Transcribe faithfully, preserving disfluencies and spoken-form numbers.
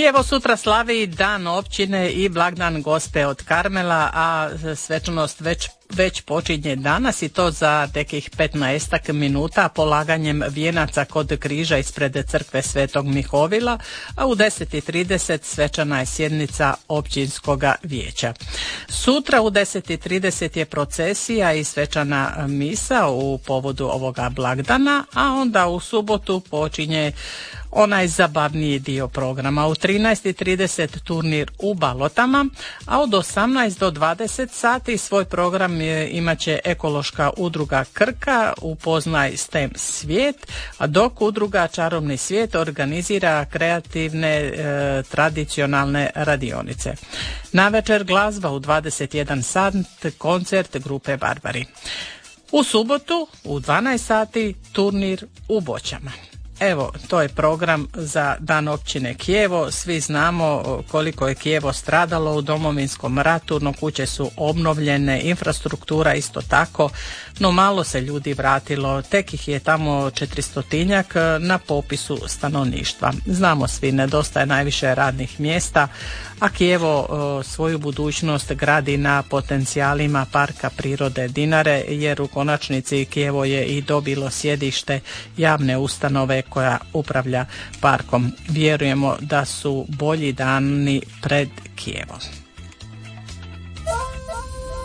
Kijevo sutra slavi dan općine i blagdan Gospe od Karmela, a svečanost već već počinje danas i to za nekih petnaestak minuta polaganjem vijenaca kod križa ispred crkve Svetog Mihovila, a u deset i trideset svečana je sjednica općinskoga vijeća. Sutra u deset i trideset je procesija i svečana misa u povodu ovoga blagdana, a onda u subotu počinje onaj zabavniji dio programa. U trinaest i trideset turnir u balotama, a od osamnaest do dvadeset sati svoj program imat će ekološka udruga Krka Upoznaj STEM svijet, a dok udruga Čarobni svijet organizira kreativne e, tradicionalne radionice. Navečer glazba u dvadeset jedan sat, koncert grupe Barbari. U subotu u dvanaest sati turnir u Boćama. Evo, to je program za Dan općine Kijevo. Svi znamo koliko je Kijevo stradalo u Domovinskom ratu, no kuće su obnovljene, infrastruktura isto tako, no malo se ljudi vratilo, tek ih je tamo četristotinjak na popisu stanovništva. Znamo svi, nedostaje najviše radnih mjesta, a Kijevo svoju budućnost gradi na potencijalima Parka prirode Dinare, jer u konačnici Kijevo je i dobilo sjedište javne ustanove koja upravlja parkom. Vjerujemo da su bolji dani pred Kijevom.